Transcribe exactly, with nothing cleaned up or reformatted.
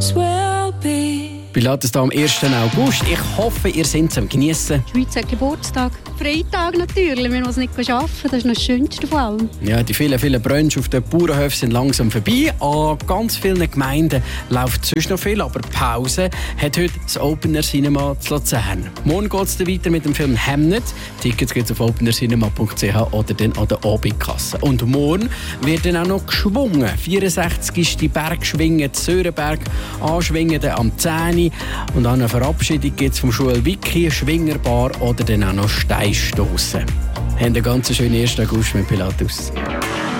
Pilatus will be. Pilatus da am ersten August. Ich hoffe, ihr seid am Geniessen. Die Schweiz hat Geburtstag. Freitag natürlich, wir müssen nicht arbeiten. Das ist noch das Schönste von allem. Ja, die vielen, vielen Brunch auf den Bauernhöfen sind langsam vorbei. An ganz vielen Gemeinden läuft sonst noch viel, aber Pause hat heute das Opener Cinema zu Luzern. Morgen geht es weiter mit dem Film Hamnet. Tickets gibt es auf opener cinema punkt c h oder dann an der Abendkasse. Und morgen wird dann auch noch geschwungen. vierundsechzigste Bergschwingen zu Sörenberg, Anschwingen am zehn. Und an einer Verabschiedung gibt es vom Schul Wiki, Schwingerbar oder dann auch noch Steinstossen. Haben einen ganz schönen ersten August mit Pilatus.